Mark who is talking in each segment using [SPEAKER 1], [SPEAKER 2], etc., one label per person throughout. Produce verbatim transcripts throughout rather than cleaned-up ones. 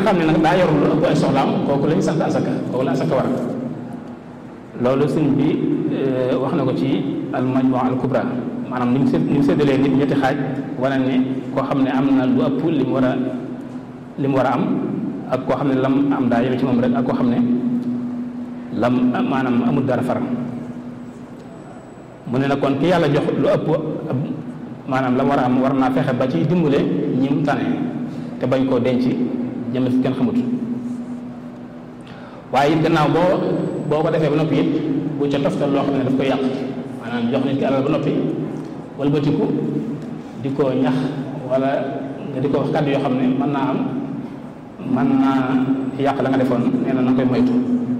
[SPEAKER 1] xam ne nag daa yor lu ëpp ay soxlaam kooku la ñu sant asaka kooku la asaka war loolu sëñ bi wax na ko ci al-majmu' al-kubra maanaam ni mu sé ni mu séddalee nit ñetti xaaj wane ne koo xam ne am na lu ëpp li mu war a li mu war a am ak koo xam ne lam am daa yem ci moom rek ak koo xam ne lam maanaam amul dara far mu ne nag kon ki yàlla jox lu ëpp maanaam la mu war a am war naa fexe ba ci dimbale ñi mu tane te bañ koo denc jëme fi kenn xamut waaye it gannaaw boo boo ko defee ba noppi it bu ca toftal loo xam ne daf koy yàq maanaam jox nit ki alal ba noppi walbatiku di ko ñax wala nga di ko wax kàddu yoo xam ne mën naa am mën naa yàq la nga defoon nee na na koy moytu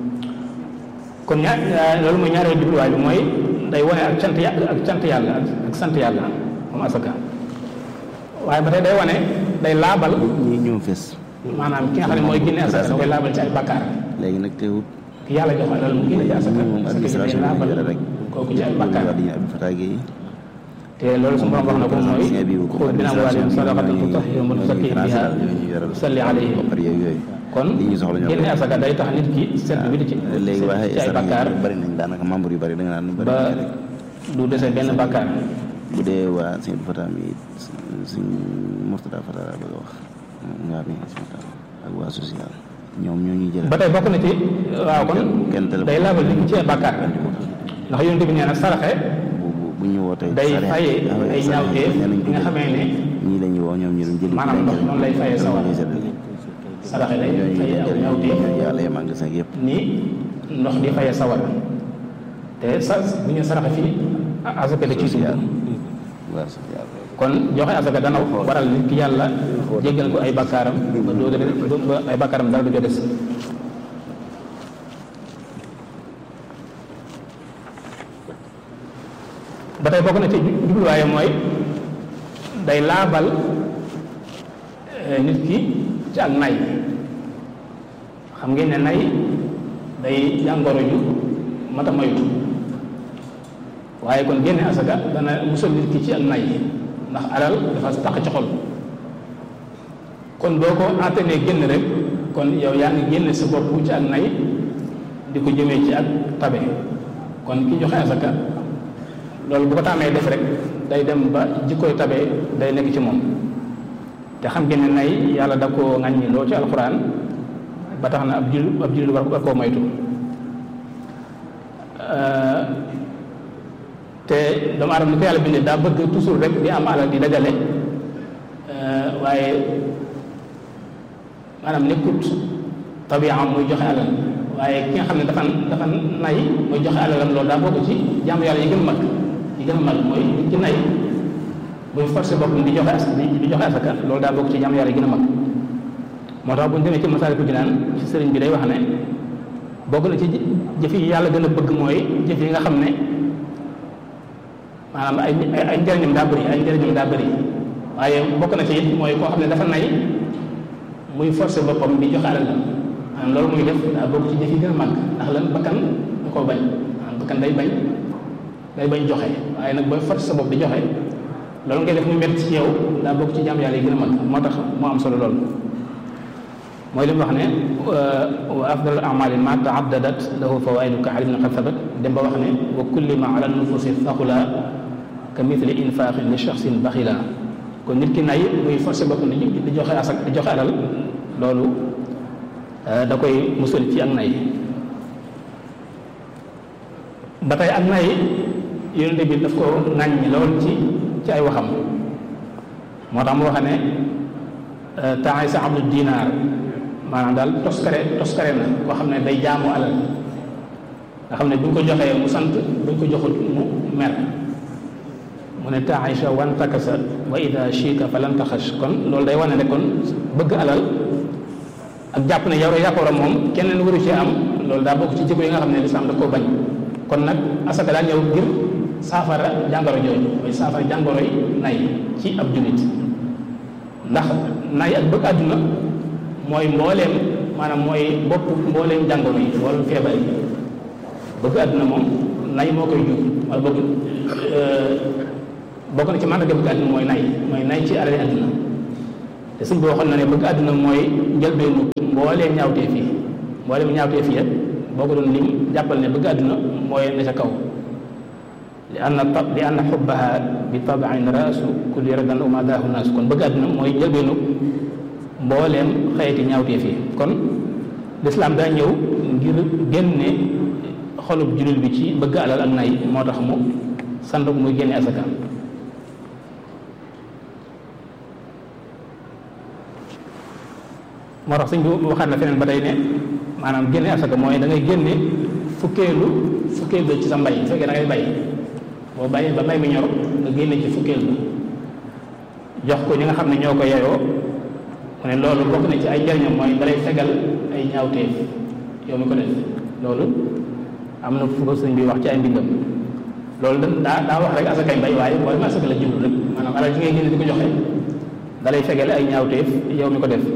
[SPEAKER 1] kon ñaar loolu mooy ñaareelu jubluwaay bi mooy day wane ak cant yàlla ak cant yàlla ak sant yàlla moom asaka waaye ba tey day wane day laabal
[SPEAKER 2] ñi ñoom fes
[SPEAKER 1] maanaam ki nga xam ne mooy génne asaka da koy laabal ci ay bakkaar
[SPEAKER 2] léegi nag teewut
[SPEAKER 1] ki yàlla jox alal mu génne ci asaka
[SPEAKER 2] moom administration bi
[SPEAKER 1] laabal
[SPEAKER 2] rek
[SPEAKER 1] kooku ci ay bakkaar
[SPEAKER 2] dañu ab fataage yi
[SPEAKER 1] te loolu su borom wax na ko mooy xud min amwaalihim sadaqatan tutahhiruhum wa tuzakkihim bihaa salli alayhim
[SPEAKER 2] yooyu
[SPEAKER 1] kon génne asaka day tax nit ki set bi di ci
[SPEAKER 2] léegi waaye
[SPEAKER 1] ci ay bakkaar
[SPEAKER 2] bari nañ daanaka membre yu bari da nga naan bari
[SPEAKER 1] ba du dese benn bakkaar
[SPEAKER 2] bu dee waa sëñ Fata mi sëñ Murtada Fata la bëgg a wax nga bi ak waa social ñoom ñoo ñuy jël
[SPEAKER 1] ba tey bokk na ci waaw kon day laabal nit ki ci ay bakkaar ndax yonent bi nee na saraxe
[SPEAKER 2] bu ñu wootee
[SPEAKER 1] day faye ay ñaawteef yi nga xamee ne
[SPEAKER 2] ñii la ñuy woo ñoom ñu doon jëli
[SPEAKER 1] maanaam ndox noonu lay fayee sawar saraxe day faye ay ñaawteef
[SPEAKER 2] yàlla yemang sax yëpp
[SPEAKER 1] ni ndox di fayee sawar te sa bu ñu saraxe fii asaka da ciy dugg kon joxe asaka dana waral nit ki yàlla jéggal ko ay bakkaaram ba doo ba ay bakkaaram dara du ko des ba tey bokk na ci jubluwaaye mooy day laabal nit ki ci ak nay xam ngeen ne nay day jàngoro ju mata moytu waaye kon génne asaka dana musal nit ki ci ak nay ndax alal dafa tax ci xol kon boo ko àttanee génn rek kon yow yaa ngi génne sa bopp ci ak nay di ko jëmee ci ak tabe kon ki joxe asaka loolu bu ko taamee def rek day dem ba jikkoy tabe day nekk ci moom te xam ngeen ne nay yàlla da koo ŋàññi loo ci alxuraan ba tax na ab jul ab jullit war war koo moytu te doomu aadama ni ko yàlla bindee daa bëgg toujours rek di am alal di dajale waaye maanaam nekkut tabiam muy joxe alal waaye ki nga xam ne dafa dafa nay muy joxe alalam loolu daa bokk ci jàmm yàlla yi gën a mag yi gën a mag mooy ci nay buy forcé boppam di joxe as di joxe asaka loolu daa bokk ci jàmm yàlla yi gën a mag moo tax bu ñu demee ci Masaalikul Jinaan ci sëriñ bi day wax ne bokk na ci jëf yi yàlla gën a bëgg mooy jëf yi nga xam ne maanaam ay ay njëriñam daa bëri ay njëriñam daa bëri waaye bokk na ci it mooy koo xam ne dafa nay muy forcé boppam di joxe alal maanaam loolu muy def daa bokk ci jëf yi gën a mag ndax lan bakkan da koo bañ maanaam bakkan day bañ day bañ joxe waaye nag booy forcé sa bopp di joxe loolu ngay def mu metti ci yow daa bokk ci jàmm yàlla yi gën a mag moo tax moo am solo loolu mooy li mu wax ne wa afdal amali ma taaddadat lahu fawaidu ka xalim na qad sabat dem ba wax ne wa kulli ma ala nufusi thaqula ka mithli infaqin li shaxsin baxila kon nit ki nay muy forcé bopp di di joxe asak di joxe alal loolu da koy musal ci ak nay ba tey ak nay yonent bi daf ko ŋàññi lool ci ci ay waxam moo tax mu wax ne taay sa abdu dinaar maanaam daal toskare toskare na koo xam ne day jaamu alal nga xam ne bu ñu ko joxee mu sant bu ñu ko joxul mu mer mu ne taisha wan takasa wa ida chika fa lan taxash kon loolu day wane ne kon bëgg alal ak jàpp ne yow rek yaa ko war a moom keneen waru ci am loolu daa bokk ci jikko yi nga xam ne lislaam da koo bañ kon nag asaka daa ñëw ngir saafara jàngoro jooju mooy saafara jàngoro yi nay ci ab jullit ndax nay ak bëgg àdduna mooy mbooleem maanaam mooy bopp mbooleem jàngoro yi wala feebar yi bëgg àdduna moom nay moo koy jur wala bëgg bokk na ci màndarga bëgg àdduna mooy nay mooy nay ci alali àdduna te suñ bi waxoon na ne bëgg àdduna mooy njëlbeenu mbooleem ñaawtee fii mbooleem ñaawtee fii boo ko doon lim jàppal ne bëgg àdduna mooy ne ca kaw li anna li anna xubbaha bi tabain raasu kulli radan uma daahu naas kon bëgg àdduna mooy njëlbeenu mbooleem xeeti ñaawtee fii kon lislaam daa ñëw ngir génne xolub jullit bi ci bëgg alal ak nay moo tax mu sant muy génne asaka moo tax sëñ bi waxaat na feneen ba tey ne maanaam génne asaka mooy da ngay génne fukkeelu fukkeelu ci sa mbay bu fekkee da ngay bay boo bàyyee ba mbay mi ñor nga génne ci fukkeelu jox ko ñi nga xam ne ñoo ko yeyoo mu ne loolu bokk na ci ay njëriñam mooy dalay fegal ay ñaawteef yow mi ko def loolu am na fu ko sëñ bi wax ci ay mbindam loolu daa daa wax rek asakay mbay waaye mooy ma asaka la jublu rek maanaam alal ji ngay génne di ko joxe dalay fegal ay ñaawteef yow mi ko def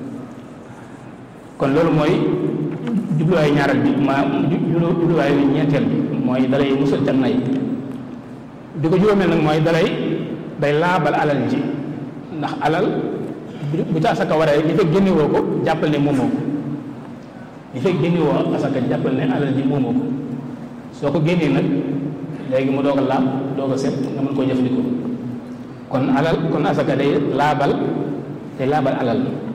[SPEAKER 1] kon loolu mooy jubluwaayu ñaareel bi ma jubluwaayu ñeenteel bi mooy dalay musal ca nay di ko juróomeel nag mooy dalay day laabal alal ji ndax alal bu ca asaka waree li fekk génnewoo ko jàppal ne moomoo ko li fekk génnewoo asaka jàppal ne alal ji moomoo ko soo ko génnee nag léegi mu doog a laab doog a set nga mën koo jëfandikoo kon alal kon asaka day laabal day laabal alal